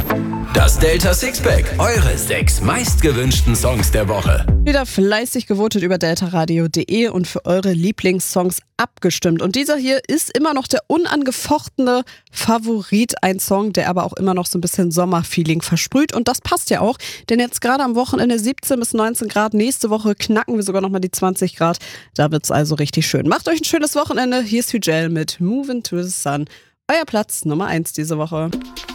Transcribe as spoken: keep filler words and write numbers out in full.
Das Delta Sixpack, eure sechs meistgewünschten Songs der Woche. Wieder fleißig gewotet über deltaradio punkt de und für eure Lieblingssongs abgestimmt. Und dieser hier ist immer noch der unangefochtene Favorit. Ein Song, der aber auch immer noch so ein bisschen Sommerfeeling versprüht. Und das passt ja auch, denn jetzt gerade am Wochenende siebzehn bis neunzehn Grad. Nächste Woche knacken wir sogar nochmal die zwanzig Grad. Da wird's also richtig schön. Macht euch ein schönes Wochenende. Hier ist Hügel mit Movin' to the Sun. Euer Platz Nummer eins diese Woche.